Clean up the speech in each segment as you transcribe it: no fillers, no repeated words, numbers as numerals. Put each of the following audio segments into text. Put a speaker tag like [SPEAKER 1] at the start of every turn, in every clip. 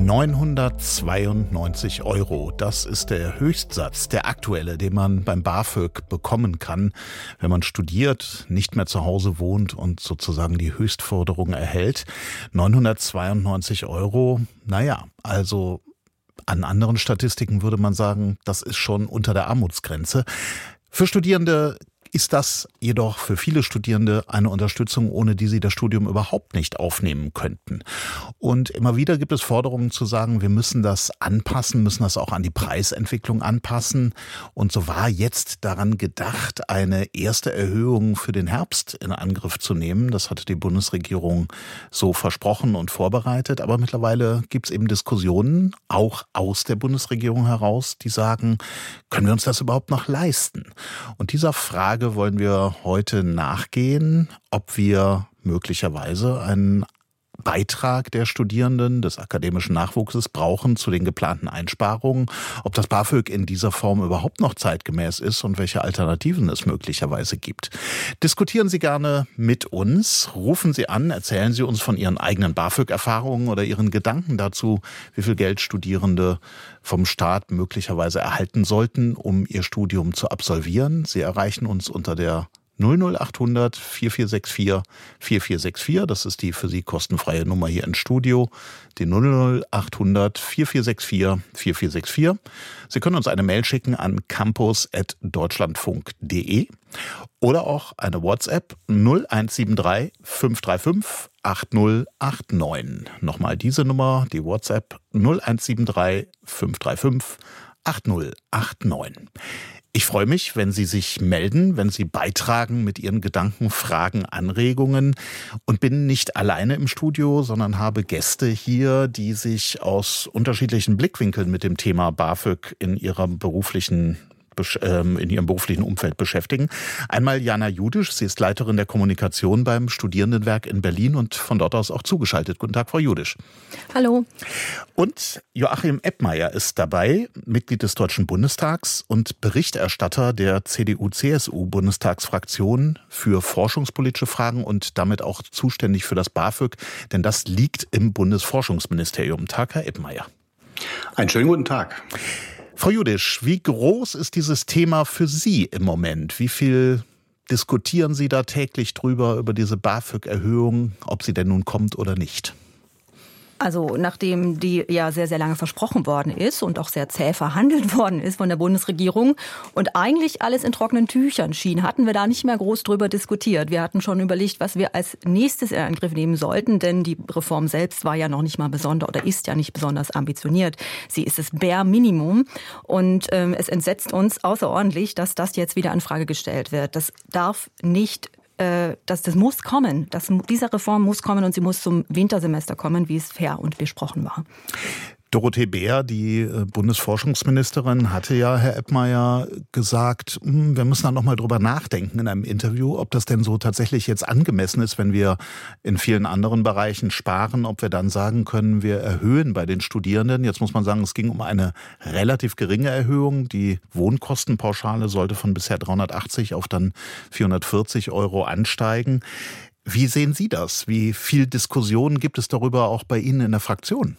[SPEAKER 1] 992 €, das ist der Höchstsatz, der aktuelle, den man beim BAföG bekommen kann, wenn man studiert, nicht mehr zu Hause wohnt und sozusagen die Höchstforderung erhält. 992 €, also an anderen Statistiken würde man sagen, das ist schon unter der Armutsgrenze. Für Studierende ist das jedoch für viele Studierende eine Unterstützung, ohne die sie das Studium überhaupt nicht aufnehmen könnten. Und immer wieder gibt es Forderungen zu sagen, wir müssen das anpassen, müssen das auch an die Preisentwicklung anpassen. Und so war jetzt daran gedacht, eine erste Erhöhung für den Herbst in Angriff zu nehmen. Das hatte die Bundesregierung so versprochen und vorbereitet. Aber mittlerweile gibt es eben Diskussionen, auch aus der Bundesregierung heraus, die sagen, können wir uns das überhaupt noch leisten? Und dieser Frage wollen wir heute nachgehen, ob wir möglicherweise einen Beitrag der Studierenden, des akademischen Nachwuchses brauchen zu den geplanten Einsparungen, ob das BAföG in dieser Form überhaupt noch zeitgemäß ist und welche Alternativen es möglicherweise gibt. Diskutieren Sie gerne mit uns, rufen Sie an, erzählen Sie uns von Ihren eigenen BAföG-Erfahrungen oder Ihren Gedanken dazu, wie viel Geld Studierende vom Staat möglicherweise erhalten sollten, um ihr Studium zu absolvieren. Sie erreichen uns unter der 00800 4464 4464, das ist die für Sie kostenfreie Nummer hier ins Studio, die 00800 4464 4464. Sie können uns eine Mail schicken an campus@deutschlandfunk.de oder auch eine WhatsApp 0173 535 8089. Nochmal diese Nummer, die WhatsApp 0173 535 8089. Ich freue mich, wenn Sie sich melden, wenn Sie beitragen mit Ihren Gedanken, Fragen, Anregungen und bin nicht alleine im Studio, sondern habe Gäste hier, die sich aus unterschiedlichen Blickwinkeln mit dem Thema BAföG in ihrem beruflichen Umfeld beschäftigen. Einmal Jana Judisch, sie ist Leiterin der Kommunikation beim Studierendenwerk in Berlin und von dort aus auch zugeschaltet. Guten Tag, Frau Judisch.
[SPEAKER 2] Hallo.
[SPEAKER 1] Und Joachim Eppmeier ist dabei, Mitglied des Deutschen Bundestags und Berichterstatter der CDU-CSU-Bundestagsfraktion für forschungspolitische Fragen und damit auch zuständig für das BAföG, denn das liegt im Bundesforschungsministerium. Tag, Herr Eppmeier.
[SPEAKER 3] Einen schönen guten Tag.
[SPEAKER 1] Frau Judisch, wie groß ist dieses Thema für Sie im Moment? Wie viel diskutieren Sie da täglich drüber, über diese BAföG-Erhöhung, ob sie denn nun kommt oder nicht?
[SPEAKER 2] Also nachdem die ja sehr, sehr lange versprochen worden ist und auch sehr zäh verhandelt worden ist von der Bundesregierung und eigentlich alles in trockenen Tüchern schien, hatten wir da nicht mehr groß drüber diskutiert. Wir hatten schon überlegt, was wir als nächstes in Angriff nehmen sollten, denn die Reform selbst war ja noch nicht mal besonders oder ist ja nicht besonders ambitioniert. Sie ist das Bare Minimum und es entsetzt uns außerordentlich, dass das jetzt wieder in Frage gestellt wird. Das darf nicht das muss kommen. Diese Reform muss kommen und sie muss zum Wintersemester kommen, wie es fair und besprochen war.
[SPEAKER 1] Dorothee Bär, die Bundesforschungsministerin, hatte ja, Herr Eppmeier, gesagt, wir müssen da noch mal drüber nachdenken in einem Interview, ob das denn so tatsächlich jetzt angemessen ist, wenn wir in vielen anderen Bereichen sparen, ob wir dann sagen können, wir erhöhen bei den Studierenden. Jetzt muss man sagen, es ging um eine relativ geringe Erhöhung. Die Wohnkostenpauschale sollte von bisher 380 auf dann 440 € ansteigen. Wie sehen Sie das? Wie viel Diskussion gibt es darüber auch bei Ihnen in der Fraktion?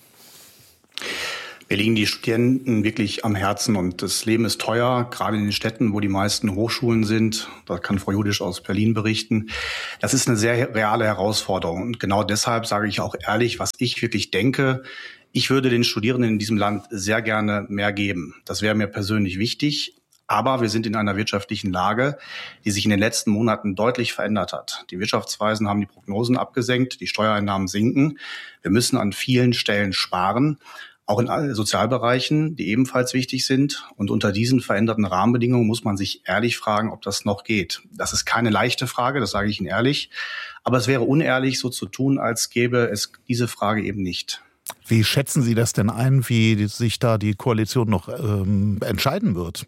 [SPEAKER 3] Wir liegen die Studenten wirklich am Herzen und das Leben ist teuer, gerade in den Städten, wo die meisten Hochschulen sind. Da kann Frau Judisch aus Berlin berichten. Das ist eine sehr reale Herausforderung und genau deshalb sage ich auch ehrlich, was ich wirklich denke. Ich würde den Studierenden in diesem Land sehr gerne mehr geben. Das wäre mir persönlich wichtig. Aber wir sind in einer wirtschaftlichen Lage, die sich in den letzten Monaten deutlich verändert hat. Die Wirtschaftsweisen haben die Prognosen abgesenkt, die Steuereinnahmen sinken. Wir müssen an vielen Stellen sparen, auch in allen Sozialbereichen, die ebenfalls wichtig sind. Und unter diesen veränderten Rahmenbedingungen muss man sich ehrlich fragen, ob das noch geht. Das ist keine leichte Frage, das sage ich Ihnen ehrlich. Aber es wäre unehrlich, so zu tun, als gäbe es diese Frage eben nicht.
[SPEAKER 1] Wie schätzen Sie das denn ein, wie sich da die Koalition noch entscheiden wird?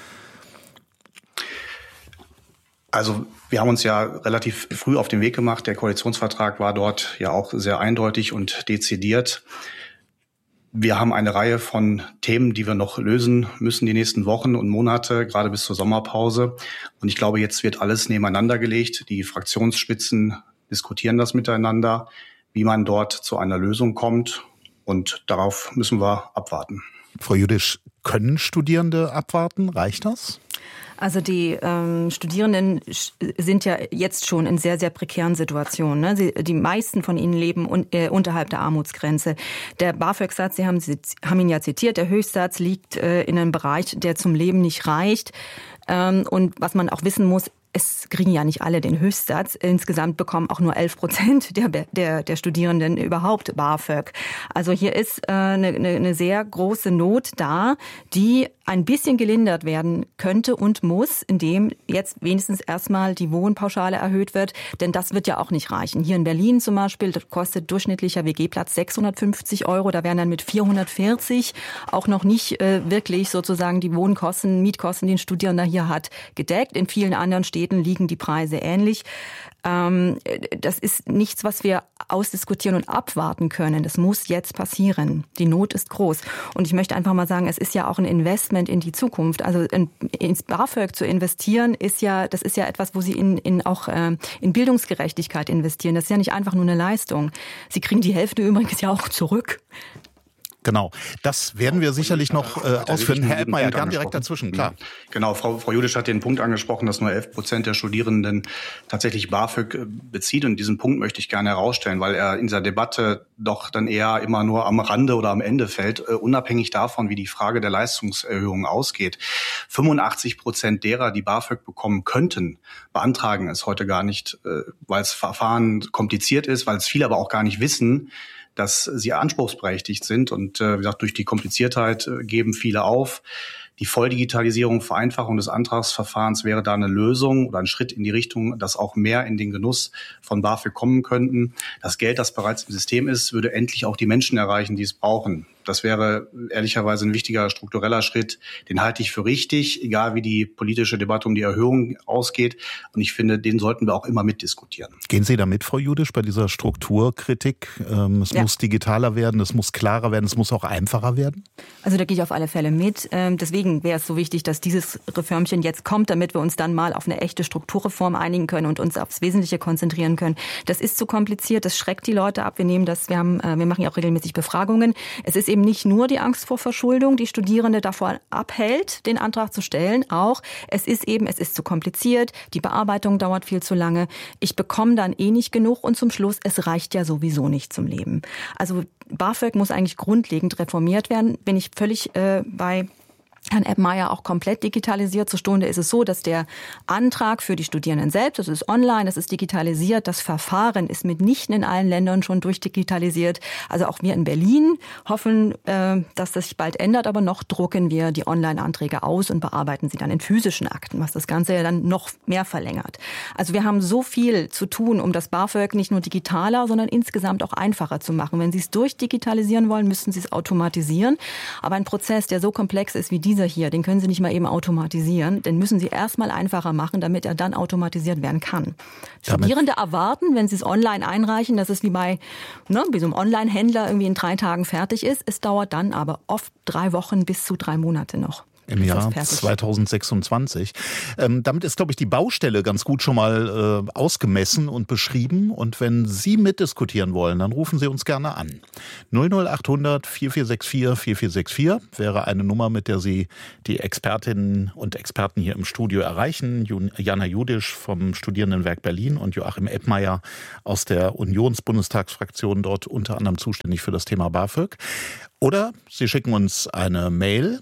[SPEAKER 3] Also wir haben uns ja relativ früh auf den Weg gemacht. Der Koalitionsvertrag war dort ja auch sehr eindeutig und dezidiert. Wir haben eine Reihe von Themen, die wir noch lösen müssen die nächsten Wochen und Monate, gerade bis zur Sommerpause. Und ich glaube, jetzt wird alles nebeneinander gelegt. Die Fraktionsspitzen diskutieren das miteinander, wie man dort zu einer Lösung kommt. Und darauf müssen wir abwarten.
[SPEAKER 1] Frau Judisch, können Studierende abwarten? Reicht das?
[SPEAKER 2] Also die Studierenden sind ja jetzt schon in sehr, sehr prekären Situationen. Ne? Die meisten von ihnen leben unterhalb der Armutsgrenze. Der BAföG-Satz, Sie haben ihn ja zitiert, der Höchstsatz liegt in einem Bereich, der zum Leben nicht reicht. Und was man auch wissen muss, es kriegen ja nicht alle den Höchstsatz. Insgesamt bekommen auch nur 11% der Studierenden überhaupt BAföG. Also hier ist eine sehr große Not da, die ein bisschen gelindert werden könnte und muss, indem jetzt wenigstens erstmal die Wohnpauschale erhöht wird. Denn das wird ja auch nicht reichen. Hier in Berlin zum Beispiel, das kostet durchschnittlicher WG-Platz 650 €. Da werden dann mit 440 auch noch nicht wirklich sozusagen die Wohnkosten, Mietkosten, die ein Studierender hier hat, gedeckt. In vielen anderen Städten liegen die Preise ähnlich. Das ist nichts, was wir ausdiskutieren und abwarten können. Das muss jetzt passieren. Die Not ist groß. Und ich möchte einfach mal sagen, es ist ja auch ein Investment in die Zukunft. Also ins BAföG zu investieren, das ist ja etwas, wo Sie auch in Bildungsgerechtigkeit investieren. Das ist ja nicht einfach nur eine Leistung. Sie kriegen die Hälfte übrigens ja auch zurück.
[SPEAKER 1] Genau, das werden wir sicherlich noch ausführen. Herr Ebmeier, gern direkt dazwischen, klar.
[SPEAKER 3] Genau, Frau Judisch hat den Punkt angesprochen, dass nur 11% der Studierenden tatsächlich BAföG bezieht. Und diesen Punkt möchte ich gerne herausstellen, weil er in dieser Debatte doch dann eher immer nur am Rande oder am Ende fällt, unabhängig davon, wie die Frage der Leistungserhöhung ausgeht. 85% derer, die BAföG bekommen könnten, beantragen es heute gar nicht, weil das Verfahren kompliziert ist, weil es viele aber auch gar nicht wissen, dass sie anspruchsberechtigt sind. Und wie gesagt, durch die Kompliziertheit geben viele auf. Die Volldigitalisierung, Vereinfachung des Antragsverfahrens wäre da eine Lösung oder ein Schritt in die Richtung, dass auch mehr in den Genuss von BAföG kommen könnten. Das Geld, das bereits im System ist, würde endlich auch die Menschen erreichen, die es brauchen. Das wäre ehrlicherweise ein wichtiger struktureller Schritt. Den halte ich für richtig, egal wie die politische Debatte um die Erhöhung ausgeht. Und ich finde, den sollten wir auch immer mitdiskutieren.
[SPEAKER 1] Gehen Sie da mit, Frau Judisch, bei dieser Strukturkritik? Es muss digitaler werden, es muss klarer werden, es muss auch einfacher werden?
[SPEAKER 2] Also da gehe ich auf alle Fälle mit. Deswegen wäre es so wichtig, dass dieses Reformchen jetzt kommt, damit wir uns dann mal auf eine echte Strukturreform einigen können und uns aufs Wesentliche konzentrieren können. Das ist zu kompliziert, das schreckt die Leute ab. Wir machen ja auch regelmäßig Befragungen. Es ist eben nicht nur die Angst vor Verschuldung, die Studierende davon abhält, den Antrag zu stellen. Auch es ist zu kompliziert, die Bearbeitung dauert viel zu lange. Ich bekomme dann nicht genug und zum Schluss, es reicht ja sowieso nicht zum Leben. Also BAföG muss eigentlich grundlegend reformiert werden. Bin ich völlig bei Herrn Ebmeier auch komplett digitalisiert. Zur Stunde ist es so, dass der Antrag für die Studierenden selbst, das ist online, das ist digitalisiert. Das Verfahren ist mitnichten in allen Ländern schon durchdigitalisiert. Also auch wir in Berlin hoffen, dass das sich bald ändert. Aber noch drucken wir die Online-Anträge aus und bearbeiten sie dann in physischen Akten, was das Ganze ja dann noch mehr verlängert. Also wir haben so viel zu tun, um das BAföG nicht nur digitaler, sondern insgesamt auch einfacher zu machen. Wenn Sie es durchdigitalisieren wollen, müssen Sie es automatisieren. Aber ein Prozess, der so komplex ist wie dieser hier, den können Sie nicht mal eben automatisieren. Den müssen Sie erstmal einfacher machen, damit er dann automatisiert werden kann. Studierende erwarten, wenn sie es online einreichen, dass es wie so einem Online-Händler irgendwie in 3 Tagen fertig ist. Es dauert dann aber oft 3 Wochen bis zu 3 Monate noch.
[SPEAKER 1] Im Jahr 2026. Damit ist, glaube ich, die Baustelle ganz gut schon mal ausgemessen und beschrieben. Und wenn Sie mitdiskutieren wollen, dann rufen Sie uns gerne an. 00800 4464 4464 wäre eine Nummer, mit der Sie die Expertinnen und Experten hier im Studio erreichen. Jana Judisch vom Studierendenwerk Berlin und Joachim Ebmeier aus der Unionsbundestagsfraktion, dort unter anderem zuständig für das Thema BAföG. Oder Sie schicken uns eine Mail,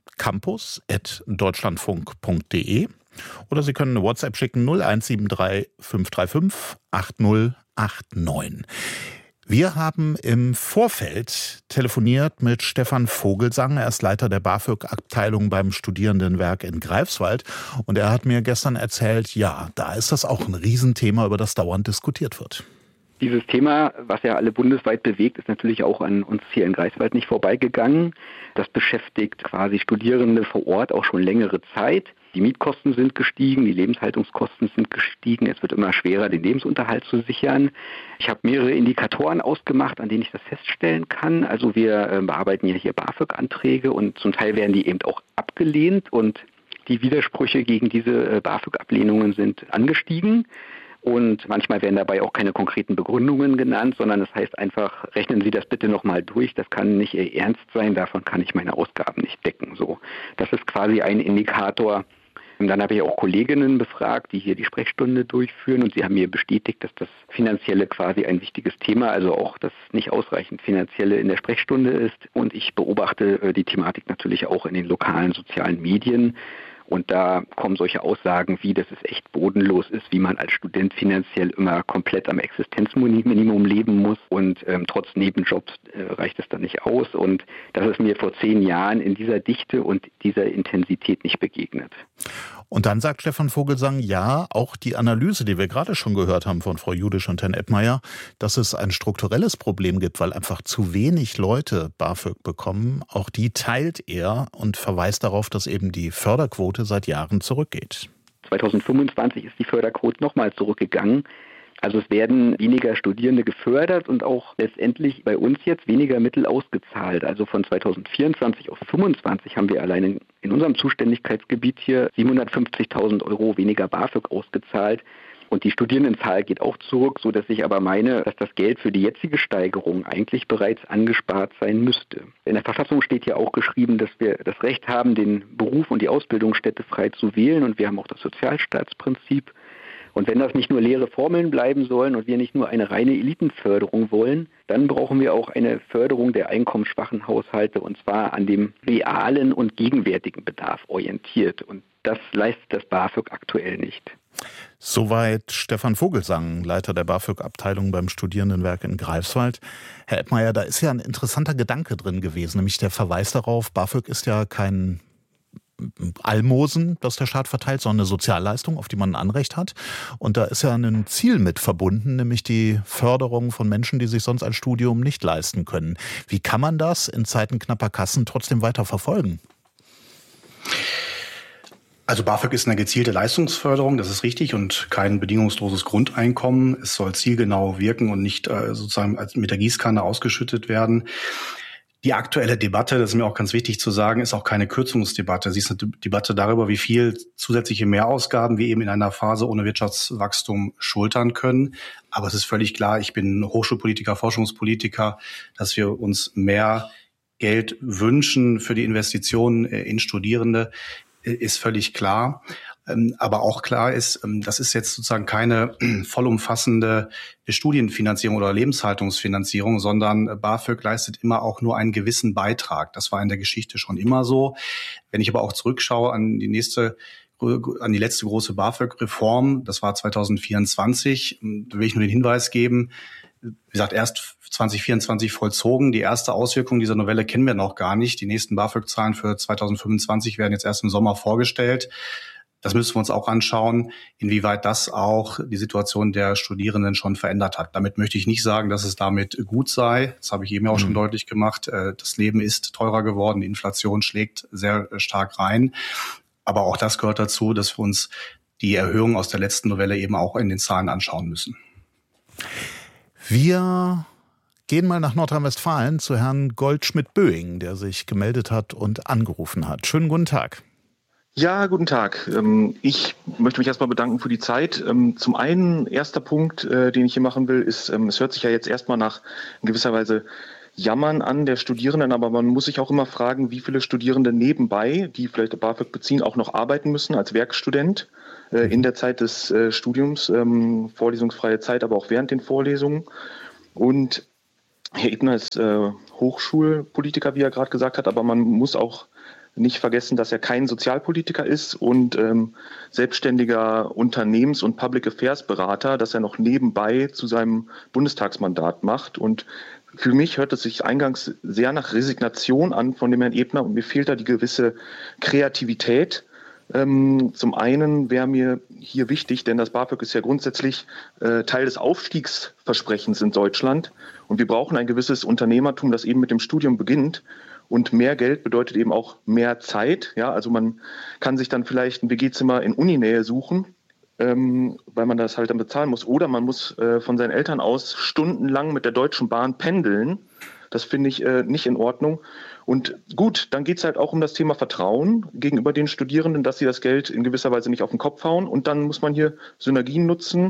[SPEAKER 1] campus@deutschlandfunk.de, oder Sie können eine WhatsApp schicken 0173 535 8089. Wir haben im Vorfeld telefoniert mit Stefan Vogelsang. Er ist Leiter der BAföG-Abteilung beim Studierendenwerk in Greifswald. Und er hat mir gestern erzählt, ja, da ist das auch ein Riesenthema, über das dauernd diskutiert wird.
[SPEAKER 4] Dieses Thema, was ja alle bundesweit bewegt, ist natürlich auch an uns hier in Greifswald nicht vorbeigegangen. Das beschäftigt quasi Studierende vor Ort auch schon längere Zeit. Die Mietkosten sind gestiegen, die Lebenshaltungskosten sind gestiegen. Es wird immer schwerer, den Lebensunterhalt zu sichern. Ich habe mehrere Indikatoren ausgemacht, an denen ich das feststellen kann. Also wir bearbeiten ja hier BAföG-Anträge und zum Teil werden die eben auch abgelehnt und die Widersprüche gegen diese BAföG-Ablehnungen sind angestiegen. Und manchmal werden dabei auch keine konkreten Begründungen genannt, sondern es heißt einfach, rechnen Sie das bitte nochmal durch, das kann nicht Ihr Ernst sein, davon kann ich meine Ausgaben nicht decken. So, das ist quasi ein Indikator. Und dann habe ich auch Kolleginnen befragt, die hier die Sprechstunde durchführen, und sie haben mir bestätigt, dass das Finanzielle quasi ein wichtiges Thema, also auch das nicht ausreichend Finanzielle in der Sprechstunde ist. Und ich beobachte die Thematik natürlich auch in den lokalen sozialen Medien. Und da kommen solche Aussagen wie, dass es echt bodenlos ist, wie man als Student finanziell immer komplett am Existenzminimum leben muss und trotz Nebenjobs reicht es dann nicht aus. Und das ist mir vor 10 Jahren in dieser Dichte und dieser Intensität nicht begegnet.
[SPEAKER 1] Und dann sagt Stefan Vogelsang, ja, auch die Analyse, die wir gerade schon gehört haben von Frau Judisch und Herrn Ettmeyer, dass es ein strukturelles Problem gibt, weil einfach zu wenig Leute BAföG bekommen, auch die teilt er und verweist darauf, dass eben die Förderquote seit Jahren zurückgeht.
[SPEAKER 4] 2025 ist die Förderquote nochmal zurückgegangen. Also es werden weniger Studierende gefördert und auch letztendlich bei uns jetzt weniger Mittel ausgezahlt. Also von 2024 auf 2025 haben wir allein in unserem Zuständigkeitsgebiet hier 750.000 € weniger BAföG ausgezahlt. Und die Studierendenzahl geht auch zurück, sodass ich aber meine, dass das Geld für die jetzige Steigerung eigentlich bereits angespart sein müsste. In der Verfassung steht ja auch geschrieben, dass wir das Recht haben, den Beruf und die Ausbildungsstätte frei zu wählen. Und wir haben auch das Sozialstaatsprinzip. Und wenn das nicht nur leere Formeln bleiben sollen und wir nicht nur eine reine Elitenförderung wollen, dann brauchen wir auch eine Förderung der einkommensschwachen Haushalte, und zwar an dem realen und gegenwärtigen Bedarf orientiert. Und das leistet das BAföG aktuell nicht.
[SPEAKER 1] Soweit Stefan Vogelsang, Leiter der BAföG-Abteilung beim Studierendenwerk in Greifswald. Herr Ettmeyer, da ist ja ein interessanter Gedanke drin gewesen, nämlich der Verweis darauf, BAföG ist ja kein Almosen, das der Staat verteilt, sondern eine Sozialleistung, auf die man ein Anrecht hat. Und da ist ja ein Ziel mit verbunden, nämlich die Förderung von Menschen, die sich sonst ein Studium nicht leisten können. Wie kann man das in Zeiten knapper Kassen trotzdem weiter verfolgen?
[SPEAKER 3] Also BAföG ist eine gezielte Leistungsförderung, das ist richtig, und kein bedingungsloses Grundeinkommen. Es soll zielgenau wirken und nicht sozusagen mit der Gießkanne ausgeschüttet werden. Die aktuelle Debatte, das ist mir auch ganz wichtig zu sagen, ist auch keine Kürzungsdebatte. Sie ist eine Debatte darüber, wie viel zusätzliche Mehrausgaben wir eben in einer Phase ohne Wirtschaftswachstum schultern können. Aber es ist völlig klar, ich bin Hochschulpolitiker, Forschungspolitiker, dass wir uns mehr Geld wünschen für die Investitionen in Studierende, ist völlig klar. Aber auch klar ist, das ist jetzt sozusagen keine vollumfassende Studienfinanzierung oder Lebenshaltungsfinanzierung, sondern BAföG leistet immer auch nur einen gewissen Beitrag. Das war in der Geschichte schon immer so. Wenn ich aber auch zurückschaue an die letzte große BAföG-Reform, das war 2024, da will ich nur den Hinweis geben, wie gesagt, erst 2024 vollzogen. Die erste Auswirkung dieser Novelle kennen wir noch gar nicht. Die nächsten BAföG-Zahlen für 2025 werden jetzt erst im Sommer vorgestellt. Das müssen wir uns auch anschauen, inwieweit das auch die Situation der Studierenden schon verändert hat. Damit möchte ich nicht sagen, dass es damit gut sei. Das habe ich eben auch schon deutlich gemacht. Das Leben ist teurer geworden. Die Inflation schlägt sehr stark rein. Aber auch das gehört dazu, dass wir uns die Erhöhung aus der letzten Novelle eben auch in den Zahlen anschauen müssen.
[SPEAKER 1] Wir gehen mal nach Nordrhein-Westfalen zu Herrn Goldschmidt-Böing, der sich gemeldet hat und angerufen hat. Schönen guten Tag.
[SPEAKER 5] Ja, guten Tag. Ich möchte mich erstmal bedanken für die Zeit. Zum einen, erster Punkt, den ich hier machen will, ist, es hört sich ja jetzt erstmal nach in gewisser Weise Jammern an der Studierenden, aber man muss sich auch immer fragen, wie viele Studierende nebenbei, die vielleicht BAföG beziehen, auch noch arbeiten müssen als Werkstudent in der Zeit des Studiums, vorlesungsfreie Zeit, aber auch während den Vorlesungen. Und Herr Ebner ist Hochschulpolitiker, wie er gerade gesagt hat, aber man muss auch nicht vergessen, dass er kein Sozialpolitiker ist und selbstständiger Unternehmens- und Public Affairs Berater, dass er noch nebenbei zu seinem Bundestagsmandat macht. Und für mich hört es sich eingangs sehr nach Resignation an von dem Herrn Ebner und mir fehlt da die gewisse Kreativität. Zum einen wäre mir hier wichtig, denn das BAföG ist ja grundsätzlich Teil des Aufstiegsversprechens in Deutschland und wir brauchen ein gewisses Unternehmertum, das eben mit dem Studium beginnt. Und mehr Geld bedeutet eben auch mehr Zeit. Ja, also man kann sich dann vielleicht ein WG-Zimmer in Uninähe suchen, weil man das halt dann bezahlen muss. Oder man muss von seinen Eltern aus stundenlang mit der Deutschen Bahn pendeln. Das finde ich nicht in Ordnung. Und gut, dann geht es halt auch um das Thema Vertrauen gegenüber den Studierenden, dass sie das Geld in gewisser Weise nicht auf den Kopf hauen. Und dann muss man hier Synergien nutzen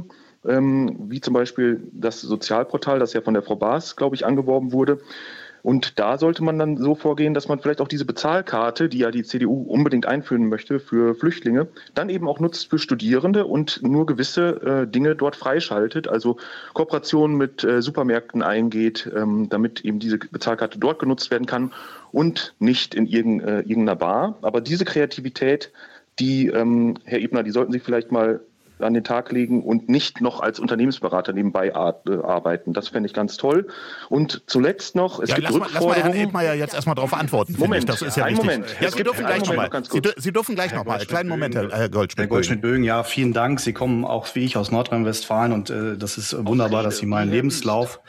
[SPEAKER 5] wie zum Beispiel das Sozialportal, das ja von der Frau Baas, glaube ich, angeworben wurde. Und da sollte man dann so vorgehen, dass man vielleicht auch diese Bezahlkarte, die ja die CDU unbedingt einführen möchte für Flüchtlinge, dann eben auch nutzt für Studierende und nur gewisse Dinge dort freischaltet, also Kooperationen mit Supermärkten eingeht, damit eben diese Bezahlkarte dort genutzt werden kann und nicht in irgendeiner Bar. Aber diese Kreativität, die, Herr Ebner, die sollten Sie vielleicht mal an den Tag legen und nicht noch als Unternehmensberater nebenbei arbeiten. Das fände ich ganz toll. Und zuletzt noch, es gibt Rückforderungen.
[SPEAKER 1] Lass mal Herrn Ebner jetzt erstmal darauf antworten.
[SPEAKER 5] Moment,
[SPEAKER 1] das ist ja
[SPEAKER 5] einen
[SPEAKER 1] wichtig.
[SPEAKER 5] Moment.
[SPEAKER 1] Ja, Sie dürfen gleich nochmal. Sie dürfen gleich nochmal. Kleinen Moment, Herr Goldschmidt-Böing.
[SPEAKER 3] Herr Goldschmidt-Böing, ja, vielen Dank. Sie kommen auch wie ich aus Nordrhein-Westfalen und das ist wunderbar, dass Sie meinen Lebenslauf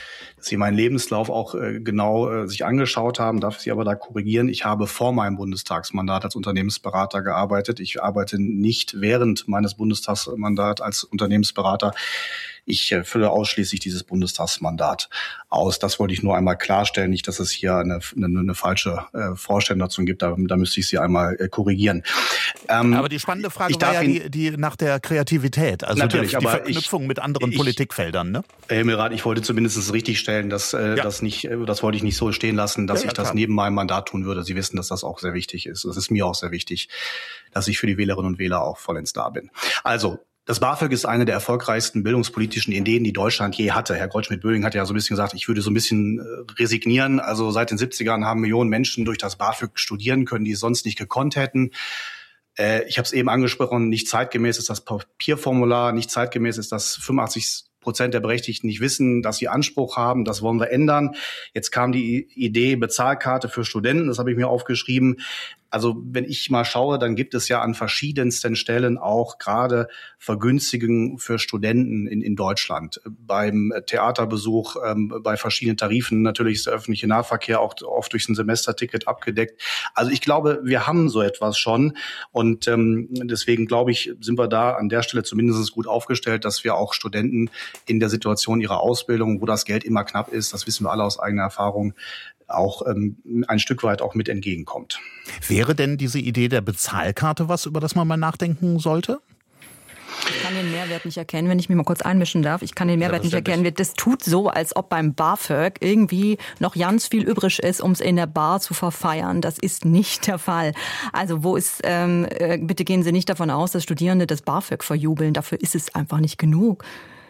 [SPEAKER 3] auch genau sich angeschaut haben. Darf ich Sie aber da korrigieren? Ich habe vor meinem Bundestagsmandat als Unternehmensberater gearbeitet. Ich arbeite nicht während meines Bundestagsmandats als Unternehmensberater. Ich fülle ausschließlich dieses Bundestagsmandat aus. Das wollte ich nur einmal klarstellen, nicht, dass es hier eine falsche Vorstellung dazu gibt. Da müsste ich Sie einmal korrigieren.
[SPEAKER 1] Aber die spannende Frage war ja die nach der Kreativität, also die Verknüpfung mit anderen Politikfeldern, ne? Herr
[SPEAKER 3] Himmelrath, ich wollte zumindest richtigstellen, dass das wollte ich nicht so stehen lassen, dass ich das neben meinem Mandat tun würde. Sie wissen, dass das auch sehr wichtig ist. Es ist mir auch sehr wichtig, dass ich für die Wählerinnen und Wähler auch vollends da bin. Also, das BAföG ist eine der erfolgreichsten bildungspolitischen Ideen, die Deutschland je hatte. Herr Goldschmidt-Böing hat ja so ein bisschen gesagt, ich würde so ein bisschen resignieren. Also seit den 70ern haben Millionen Menschen durch das BAföG studieren können, die es sonst nicht gekonnt hätten. Ich habe es eben angesprochen, nicht zeitgemäß ist das Papierformular, nicht zeitgemäß ist das 85% der Berechtigten nicht wissen, dass sie Anspruch haben. Das wollen wir ändern. Jetzt kam die Idee Bezahlkarte für Studenten, das habe ich mir aufgeschrieben. Also wenn ich mal schaue, dann gibt es ja an verschiedensten Stellen auch gerade Vergünstigungen für Studenten in Deutschland. Beim Theaterbesuch, bei verschiedenen Tarifen, natürlich ist der öffentliche Nahverkehr auch oft durch ein Semesterticket abgedeckt. Also ich glaube, wir haben so etwas schon und deswegen glaube ich, sind wir da an der Stelle zumindest gut aufgestellt, dass wir auch Studenten in der Situation ihrer Ausbildung, wo das Geld immer knapp ist, das wissen wir alle aus eigener Erfahrung, auch ein Stück weit auch mit entgegenkommt.
[SPEAKER 1] Wäre denn diese Idee der Bezahlkarte was, über das man mal nachdenken sollte?
[SPEAKER 2] Ich kann den Mehrwert nicht erkennen, wenn ich mich mal kurz einmischen darf. Ich kann den Mehrwert nicht erkennen. Das tut so, als ob beim BAföG irgendwie noch ganz viel übrig ist, um es in der Bar zu verfeiern. Das ist nicht der Fall. Also bitte gehen Sie nicht davon aus, dass Studierende das BAföG verjubeln. Dafür ist es einfach nicht genug.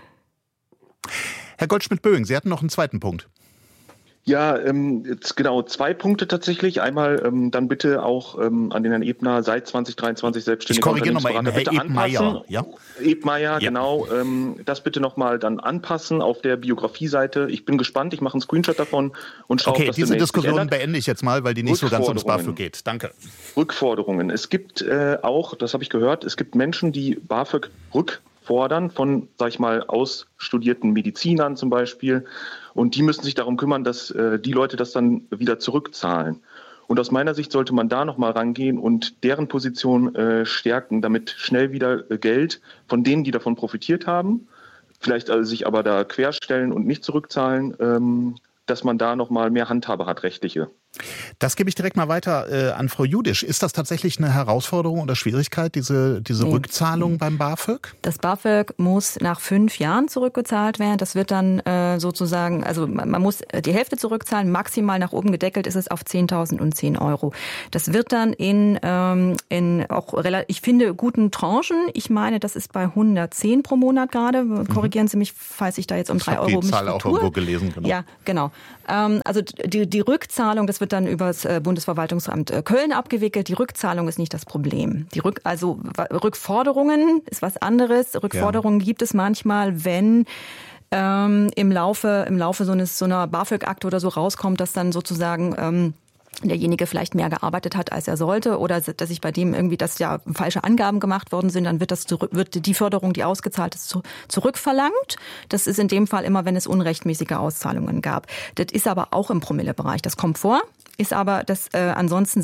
[SPEAKER 1] Herr Goldschmidt-Böing, Sie hatten noch einen zweiten Punkt.
[SPEAKER 5] Ja, jetzt genau 2 Punkte tatsächlich. Einmal dann bitte auch an den Herrn Ebner seit 2023 selbstständig.
[SPEAKER 1] Ich korrigiere nochmal eben, Herr Ebmeier.
[SPEAKER 5] Ja? Ebmeier, ja. Genau. Das bitte nochmal dann anpassen auf der Biografie-Seite. Ich bin gespannt, ich mache einen Screenshot davon und schaue,
[SPEAKER 1] okay, diese Diskussion beende ich jetzt mal, weil die nicht so ganz ums BAföG geht. Danke.
[SPEAKER 5] Rückforderungen. Es gibt auch, das habe ich gehört, es gibt Menschen, die BAföG rückfordern von, sag ich mal, ausstudierten Medizinern zum Beispiel. Und die müssen sich darum kümmern, dass die Leute das dann wieder zurückzahlen. Und aus meiner Sicht sollte man da nochmal rangehen und deren Position stärken, damit schnell wieder Geld von denen, die davon profitiert haben, vielleicht sich aber da querstellen und nicht zurückzahlen, dass man da nochmal mehr Handhabe hat, rechtliche.
[SPEAKER 1] Das gebe ich direkt mal weiter an Frau Judisch. Ist das tatsächlich eine Herausforderung oder Schwierigkeit, diese Rückzahlung beim BAföG?
[SPEAKER 2] Das BAföG muss nach 5 Jahren zurückgezahlt werden. Das wird dann sozusagen, also man muss die Hälfte zurückzahlen, maximal nach oben gedeckelt ist es auf 10.010 €. Das wird dann in auch ich finde, guten Tranchen. Ich meine, das ist bei 110 pro Monat gerade. Korrigieren Sie mich, falls ich da jetzt um 3 € mich
[SPEAKER 1] die Zahl auch irgendwo gelesen. Genau.
[SPEAKER 2] Ja, genau. Also die Rückzahlung, das wird dann über das Bundesverwaltungsamt Köln abgewickelt. Die Rückzahlung ist nicht das Problem. Rückforderungen ist was anderes. Rückforderungen gibt es manchmal, wenn im Laufe so einer BAföG-Akte oder so rauskommt, dass dann sozusagen derjenige vielleicht mehr gearbeitet hat, als er sollte, oder dass sich bei dem irgendwie, dass ja falsche Angaben gemacht worden sind, dann wird die Förderung, die ausgezahlt ist, zurückverlangt. Das ist in dem Fall immer, wenn es unrechtmäßige Auszahlungen gab. Das ist aber auch im Promillebereich. Das kommt vor, ist aber, ansonsten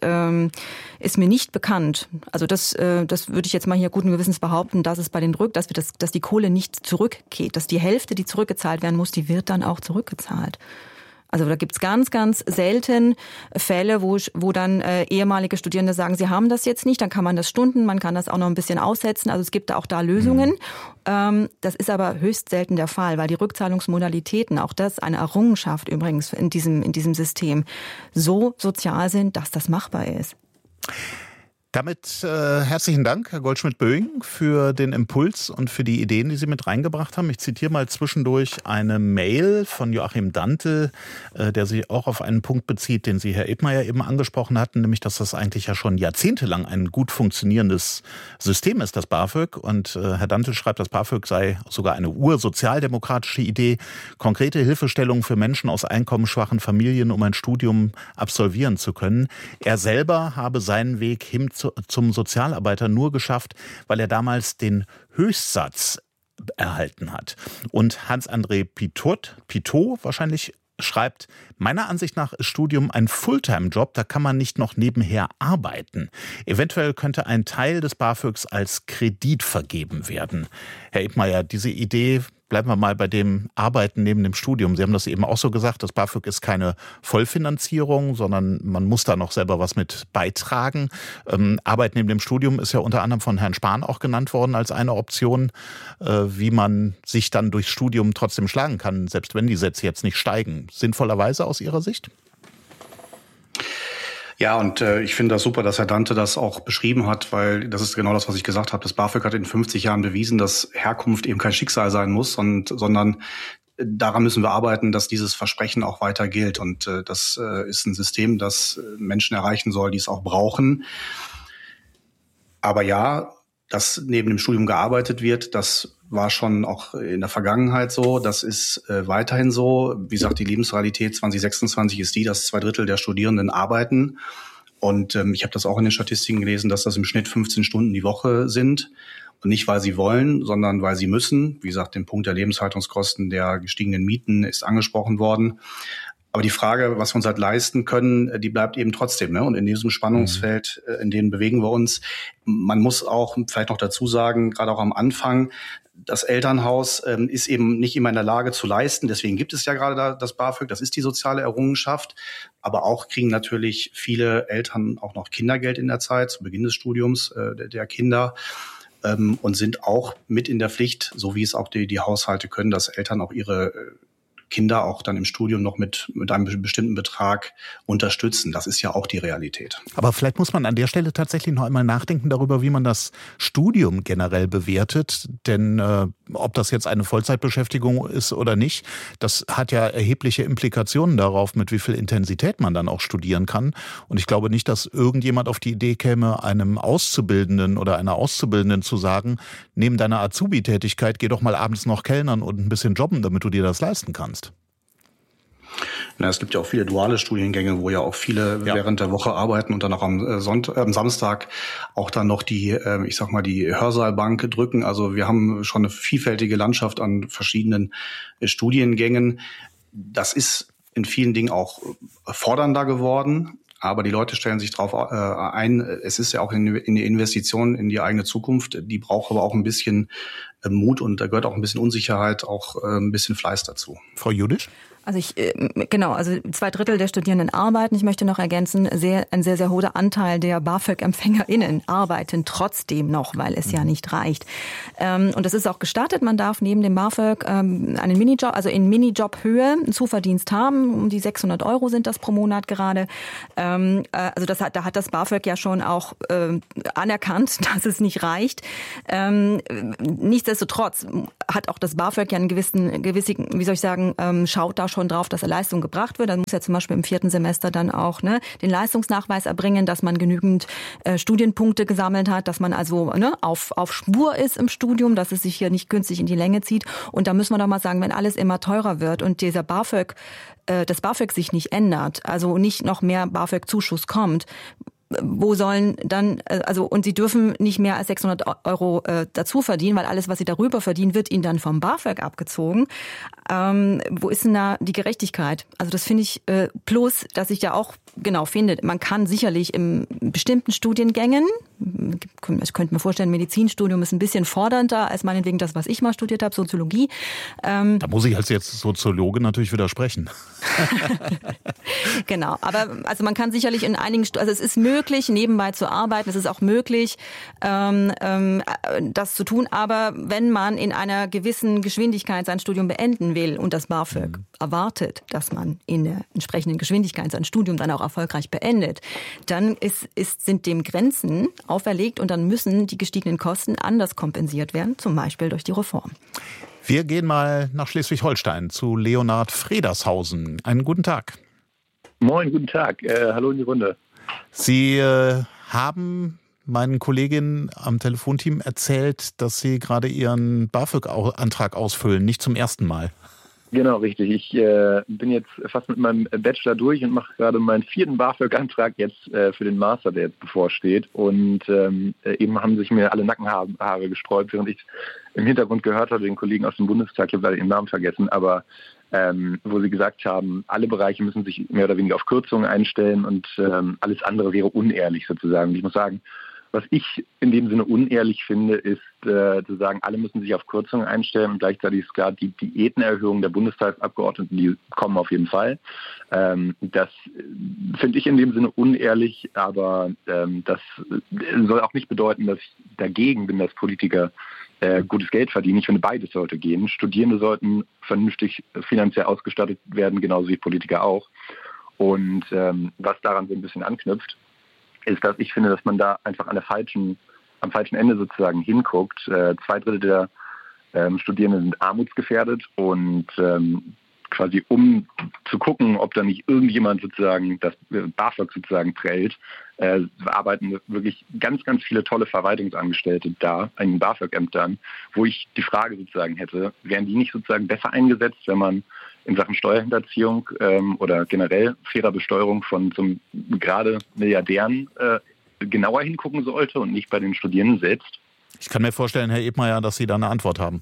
[SPEAKER 2] ist mir nicht bekannt. Also das würde ich jetzt mal hier guten Gewissens behaupten, dass es bei den dass die Kohle nicht zurückgeht, dass die Hälfte, die zurückgezahlt werden muss, die wird dann auch zurückgezahlt. Also da gibt's ganz, ganz selten Fälle, wo dann ehemalige Studierende sagen, sie haben das jetzt nicht, dann kann man das stunden, man kann das auch noch ein bisschen aussetzen. Also es gibt da auch da Lösungen. Das ist aber höchst selten der Fall, weil die Rückzahlungsmodalitäten, auch das eine Errungenschaft übrigens in diesem System, so sozial sind, dass das machbar ist.
[SPEAKER 1] Damit herzlichen Dank, Herr Goldschmidt-Böing, für den Impuls und für die Ideen, die Sie mit reingebracht haben. Ich zitiere mal zwischendurch eine Mail von Joachim Dantl, der sich auch auf einen Punkt bezieht, den Sie, Herr Ebmeier, eben angesprochen hatten, nämlich, dass das eigentlich ja schon jahrzehntelang ein gut funktionierendes System ist, das BAföG. Und Herr Dantl schreibt, das BAföG sei sogar eine ursozialdemokratische Idee, konkrete Hilfestellung für Menschen aus einkommensschwachen Familien, um ein Studium absolvieren zu können. Er selber habe seinen Weg hin zum Sozialarbeiter nur geschafft, weil er damals den Höchstsatz erhalten hat. Und Hans-André Pitot wahrscheinlich schreibt, meiner Ansicht nach ist Studium ein Fulltime-Job, da kann man nicht noch nebenher arbeiten. Eventuell könnte ein Teil des BAföGs als Kredit vergeben werden. Herr Ebmeier, diese Idee, bleiben wir mal bei dem Arbeiten neben dem Studium. Sie haben das eben auch so gesagt, das BAföG ist keine Vollfinanzierung, sondern man muss da noch selber was mit beitragen. Arbeit neben dem Studium ist ja unter anderem von Herrn Spahn auch genannt worden als eine Option, wie man sich dann durchs Studium trotzdem schlagen kann, selbst wenn die Sätze jetzt nicht steigen. Sinnvollerweise aus Ihrer Sicht?
[SPEAKER 3] Ja, und ich finde das super, dass Herr Dante das auch beschrieben hat, weil das ist genau das, was ich gesagt habe. Das BAföG hat in 50 Jahren bewiesen, dass Herkunft eben kein Schicksal sein muss, sondern daran müssen wir arbeiten, dass dieses Versprechen auch weiter gilt. Und das ist ein System, das Menschen erreichen soll, die es auch brauchen. Aber ja, dass neben dem Studium gearbeitet wird, das war schon auch in der Vergangenheit so. Das ist weiterhin so. Wie gesagt, die Lebensrealität 2026 ist die, dass 2/3 der Studierenden arbeiten. Und ich habe das auch in den Statistiken gelesen, dass das im Schnitt 15 Stunden die Woche sind. Und nicht, weil sie wollen, sondern weil sie müssen. Wie gesagt, den Punkt der Lebenshaltungskosten, der gestiegenen Mieten ist angesprochen worden. Aber die Frage, was wir uns halt leisten können, die bleibt eben trotzdem. Ne? Und in diesem Spannungsfeld, in dem bewegen wir uns. Man muss auch vielleicht noch dazu sagen, gerade auch am Anfang, das Elternhaus ist eben nicht immer in der Lage zu leisten. Deswegen gibt es ja gerade das BAföG. Das ist die soziale Errungenschaft. Aber auch kriegen natürlich viele Eltern auch noch Kindergeld in der Zeit, zu Beginn des Studiums der Kinder. Und sind auch mit in der Pflicht, so wie es auch die Haushalte können, dass Eltern auch ihre Kinder auch dann im Studium noch mit einem bestimmten Betrag unterstützen. Das ist ja auch die Realität.
[SPEAKER 1] Aber vielleicht muss man an der Stelle tatsächlich noch einmal nachdenken darüber, wie man das Studium generell bewertet. Denn ob das jetzt eine Vollzeitbeschäftigung ist oder nicht, das hat ja erhebliche Implikationen darauf, mit wie viel Intensität man dann auch studieren kann. Und ich glaube nicht, dass irgendjemand auf die Idee käme, einem Auszubildenden oder einer Auszubildenden zu sagen, neben deiner Azubi-Tätigkeit geh doch mal abends noch kellnern und ein bisschen jobben, damit du dir das leisten kannst.
[SPEAKER 3] Na, es gibt ja auch viele duale Studiengänge, wo ja auch viele während der Woche arbeiten und dann auch am Samstag auch dann noch die Hörsaalbank drücken. Also wir haben schon eine vielfältige Landschaft an verschiedenen Studiengängen. Das ist in vielen Dingen auch fordernder geworden. Aber die Leute stellen sich darauf ein. Es ist ja auch in die Investition in die eigene Zukunft. Die braucht aber auch ein bisschen Mut und da gehört auch ein bisschen Unsicherheit, auch ein bisschen Fleiß dazu.
[SPEAKER 1] Frau Judisch?
[SPEAKER 2] Also 2/3 der Studierenden arbeiten. Ich möchte noch ergänzen, ein sehr, sehr hoher Anteil der BAföG-EmpfängerInnen arbeiten trotzdem noch, weil es ja nicht reicht. Und das ist auch gestattet. Man darf neben dem BAföG einen Minijob, also in Minijobhöhe einen Zuverdienst haben. Um die 600 € sind das pro Monat gerade. Also da hat das BAföG ja schon auch anerkannt, dass es nicht reicht. Nichtsdestotrotz hat auch das BAföG ja einen gewissen, schaut da schon drauf, dass Leistung gebracht wird. Dann muss ja zum Beispiel im 4. Semester dann auch den Leistungsnachweis erbringen, dass man genügend Studienpunkte gesammelt hat, dass man also auf Spur ist im Studium, dass es sich hier nicht künstlich in die Länge zieht. Und da müssen wir doch mal sagen, wenn alles immer teurer wird und das BAföG sich nicht ändert, also nicht noch mehr BAföG-Zuschuss kommt, wo sollen dann, und sie dürfen nicht mehr als 600 € dazu verdienen, weil alles, was sie darüber verdienen, wird ihnen dann vom BAföG abgezogen. Wo ist denn da die Gerechtigkeit? Also das finde ich, plus, dass ich ja auch genau finde, man kann sicherlich in bestimmten Studiengängen, ich könnte mir vorstellen, Medizinstudium ist ein bisschen fordernder als meinetwegen das, was ich mal studiert habe, Soziologie.
[SPEAKER 1] Da muss ich als jetzt Soziologe natürlich widersprechen.
[SPEAKER 2] Genau, aber also man kann sicherlich in einigen, also es ist möglich, nebenbei zu arbeiten, es ist auch möglich, das zu tun, aber wenn man in einer gewissen Geschwindigkeit sein Studium beenden will und das BAföG erwartet, dass man in der entsprechenden Geschwindigkeit sein Studium dann auch erfolgreich beendet, dann sind dem Grenzen auferlegt und dann müssen die gestiegenen Kosten anders kompensiert werden, zum Beispiel durch die Reform.
[SPEAKER 1] Wir gehen mal nach Schleswig-Holstein zu Leonhard Fredershausen. Einen guten Tag.
[SPEAKER 6] Moin, guten Tag. Hallo in die Runde.
[SPEAKER 1] Sie haben meinen Kolleginnen am Telefonteam erzählt, dass Sie gerade Ihren BAföG-Antrag ausfüllen, nicht zum ersten Mal.
[SPEAKER 6] Genau, richtig. Ich bin jetzt fast mit meinem Bachelor durch und mache gerade meinen 4. BAföG-Antrag jetzt für den Master, der jetzt bevorsteht. Und eben haben sich mir alle Nackenhaare gesträubt, während ich im Hintergrund gehört habe, den Kollegen aus dem Bundestag, ich habe leider ihren Namen vergessen, aber wo sie gesagt haben, alle Bereiche müssen sich mehr oder weniger auf Kürzungen einstellen und alles andere wäre unehrlich sozusagen. Und ich muss sagen, was ich in dem Sinne unehrlich finde, ist zu sagen, alle müssen sich auf Kürzungen einstellen und gleichzeitig ist klar, die Diätenerhöhung der Bundestagsabgeordneten, die kommen auf jeden Fall. Das finde ich in dem Sinne unehrlich, aber das soll auch nicht bedeuten, dass ich dagegen bin, dass Politiker gutes Geld verdienen. Ich finde, beides sollte gehen. Studierende sollten vernünftig finanziell ausgestattet werden, genauso wie Politiker auch. Und was daran so ein bisschen anknüpft, ist, dass ich finde, dass man da einfach am falschen Ende sozusagen hinguckt. 2/3 der Studierenden sind armutsgefährdet und quasi um zu gucken, ob da nicht irgendjemand sozusagen das BAföG sozusagen prellt, arbeiten wirklich ganz, ganz viele tolle Verwaltungsangestellte da, in den BAföG-Ämtern, wo ich die Frage sozusagen hätte, wären die nicht sozusagen besser eingesetzt, wenn man in Sachen Steuerhinterziehung oder generell fairer Besteuerung von gerade Milliardären genauer hingucken sollte und nicht bei den Studierenden selbst?
[SPEAKER 1] Ich kann mir vorstellen, Herr Ebmeier, dass Sie da eine Antwort haben.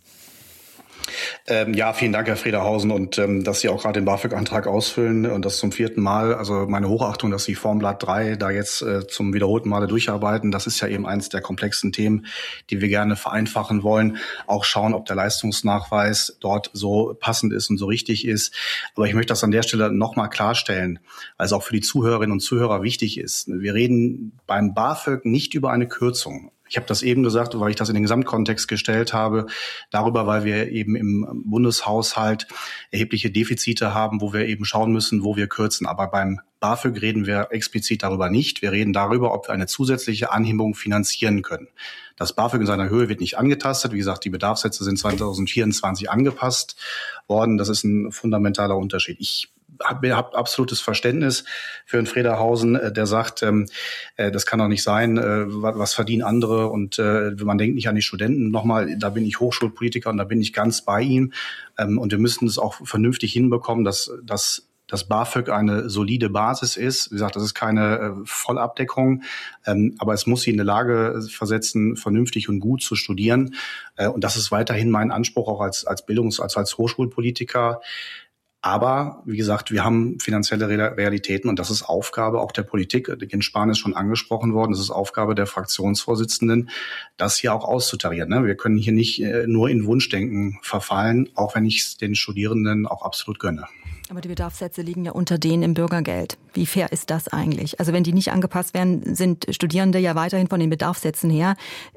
[SPEAKER 3] Ja, vielen Dank, Herr Fredershausen, und dass Sie auch gerade den BAföG-Antrag ausfüllen und das zum 4. Mal. Also meine Hochachtung, dass Sie Formblatt 3 da jetzt zum wiederholten Male durcharbeiten. Das ist ja eben eins der komplexen Themen, die wir gerne vereinfachen wollen. Auch schauen, ob der Leistungsnachweis dort so passend ist und so richtig ist. Aber ich möchte das an der Stelle nochmal klarstellen, weil es auch für die Zuhörerinnen und Zuhörer wichtig ist. Wir reden beim BAföG nicht über eine Kürzung. Ich habe das eben gesagt, weil ich das in den Gesamtkontext gestellt habe, darüber, weil wir eben im Bundeshaushalt erhebliche Defizite haben, wo wir eben schauen müssen, wo wir kürzen. Aber beim BAföG reden wir explizit darüber nicht. Wir reden darüber, ob wir eine zusätzliche Anhebung finanzieren können. Das BAföG in seiner Höhe wird nicht angetastet. Wie gesagt, die Bedarfssätze sind 2024 angepasst worden. Das ist ein fundamentaler Unterschied. Ich habe absolutes Verständnis für Herrn Fredershausen, der sagt, das kann doch nicht sein, was verdienen andere und man denkt nicht an die Studenten. Nochmal, da bin ich Hochschulpolitiker und da bin ich ganz bei ihm und wir müssen es auch vernünftig hinbekommen, dass das BAföG eine solide Basis ist. Wie gesagt, das ist keine Vollabdeckung, aber es muss sie in der Lage versetzen, vernünftig und gut zu studieren. Und das ist weiterhin mein Anspruch auch als Hochschulpolitiker. Aber, wie gesagt, wir haben finanzielle Realitäten und das ist Aufgabe auch der Politik. Jens Spahn ist schon angesprochen worden. Das ist Aufgabe der Fraktionsvorsitzenden, das hier auch auszutarieren. Wir können hier nicht nur in Wunschdenken verfallen, auch wenn ich es den Studierenden auch absolut gönne.
[SPEAKER 2] Aber die Bedarfssätze liegen ja unter denen im Bürgergeld. Wie fair ist das eigentlich? Also wenn die nicht angepasst werden, sind Studierende ja weiterhin von den Bedarfssätzen her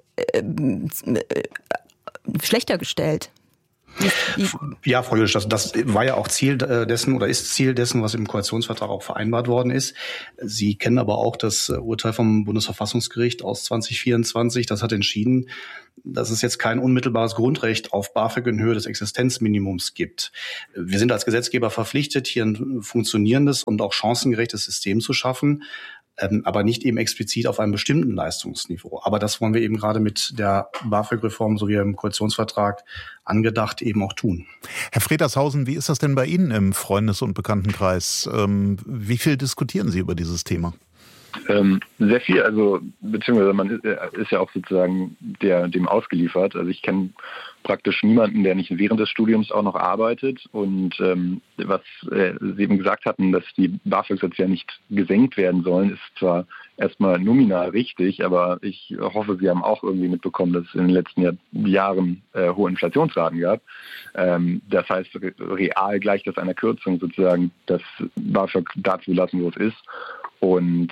[SPEAKER 2] schlechter gestellt.
[SPEAKER 3] Ja, Frau Jülich, das war ja auch Ziel dessen oder ist Ziel dessen, was im Koalitionsvertrag auch vereinbart worden ist. Sie kennen aber auch das Urteil vom Bundesverfassungsgericht aus 2024. Das hat entschieden, dass es jetzt kein unmittelbares Grundrecht auf BAföG in Höhe des Existenzminimums gibt. Wir sind als Gesetzgeber verpflichtet, hier ein funktionierendes und auch chancengerechtes System zu schaffen, aber nicht eben explizit auf einem bestimmten Leistungsniveau. Aber das wollen wir eben gerade mit der BAföG-Reform, so wie im Koalitionsvertrag angedacht, eben auch tun.
[SPEAKER 1] Herr Fredershausen, wie ist das denn bei Ihnen im Freundes- und Bekanntenkreis? Wie viel diskutieren Sie über dieses Thema?
[SPEAKER 6] Sehr viel, also beziehungsweise man ist ja auch sozusagen dem ausgeliefert. Also ich kenne praktisch niemanden, der nicht während des Studiums auch noch arbeitet. Und was Sie eben gesagt hatten, dass die BAföG-Sätze ja nicht gesenkt werden sollen, ist zwar erstmal nominal richtig, aber ich hoffe, Sie haben auch irgendwie mitbekommen, dass es in den letzten Jahren hohe Inflationsraten gab. Das heißt, real gleicht das einer Kürzung sozusagen, das BAföG da zu lassen, wo es ist. Und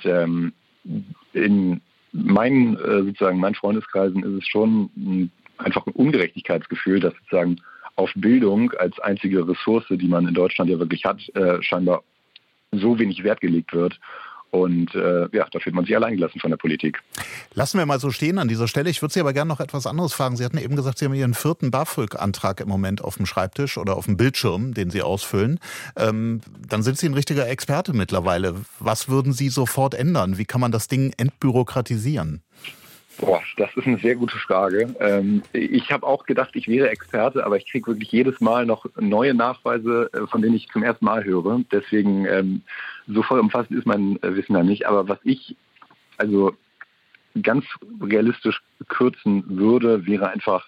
[SPEAKER 6] in meinen Freundeskreisen ist es schon einfach ein Ungerechtigkeitsgefühl, dass sozusagen auf Bildung als einzige Ressource, die man in Deutschland ja wirklich hat, scheinbar so wenig Wert gelegt wird. Und da fühlt man sich alleingelassen von der Politik.
[SPEAKER 1] Lassen wir mal so stehen an dieser Stelle. Ich würde Sie aber gerne noch etwas anderes fragen. Sie hatten eben gesagt, Sie haben Ihren 4. BAföG-Antrag im Moment auf dem Schreibtisch oder auf dem Bildschirm, den Sie ausfüllen. Dann sind Sie ein richtiger Experte mittlerweile. Was würden Sie sofort ändern? Wie kann man das Ding entbürokratisieren?
[SPEAKER 6] Boah, das ist eine sehr gute Frage. Ich habe auch gedacht, ich wäre Experte, aber ich kriege wirklich jedes Mal noch neue Nachweise, von denen ich zum ersten Mal höre. Deswegen so voll umfassend ist mein Wissen da nicht. Aber was ich also ganz realistisch kürzen würde, wäre einfach,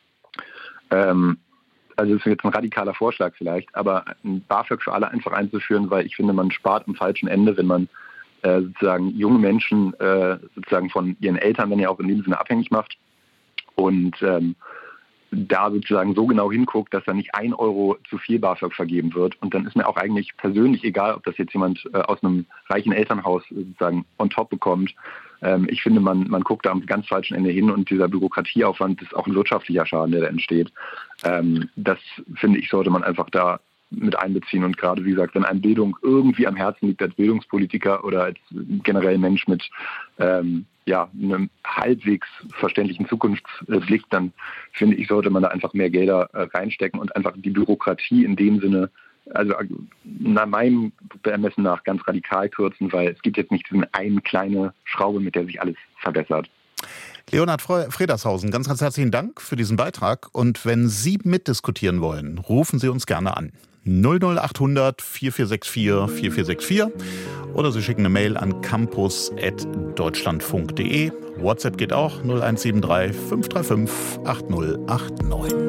[SPEAKER 6] also das ist jetzt ein radikaler Vorschlag vielleicht, aber ein BAföG für alle einfach einzuführen, weil ich finde, man spart am falschen Ende, wenn man sozusagen junge Menschen sozusagen von ihren Eltern dann ja auch in dem Sinne abhängig macht und da sozusagen so genau hinguckt, dass da nicht 1 Euro zu viel BAföG vergeben wird. Und dann ist mir auch eigentlich persönlich egal, ob das jetzt jemand aus einem reichen Elternhaus sozusagen on top bekommt. Ich finde, man guckt da am ganz falschen Ende hin und dieser Bürokratieaufwand ist auch ein wirtschaftlicher Schaden, der da entsteht. Das, finde ich, sollte man einfach da mit einbeziehen. Und gerade, wie gesagt, wenn einem Bildung irgendwie am Herzen liegt als Bildungspolitiker oder als generell Mensch mit einem halbwegs verständlichen Zukunftsblick, dann finde ich, sollte man da einfach mehr Gelder reinstecken und einfach die Bürokratie in dem Sinne, also nach meinem Ermessen nach, ganz radikal kürzen, weil es gibt jetzt nicht diese eine kleine Schraube, mit der sich alles verbessert.
[SPEAKER 1] Leonhard Fredershausen, ganz, ganz herzlichen Dank für diesen Beitrag. Und wenn Sie mitdiskutieren wollen, rufen Sie uns gerne an. 00800 4464 4464 oder Sie schicken eine Mail an campus@deutschlandfunk.de. WhatsApp geht auch 0173 535 8089.